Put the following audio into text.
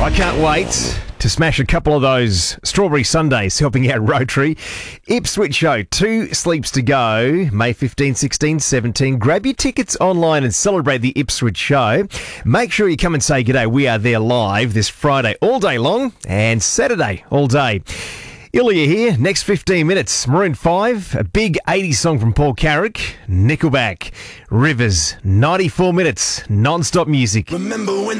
I can't wait to smash a couple of those strawberry sundaes helping out Rotary. Ipswich Show, 2 sleeps to go, May 15, 16, 17. Grab your tickets online and celebrate the Ipswich Show. Make sure you come and say g'day. We are there live this Friday all day long and Saturday all day. Ilya here, next 15 minutes. Maroon 5, a big 80s song from Paul Carrick. Nickelback, Rivers, 94 minutes, non-stop music. Remember when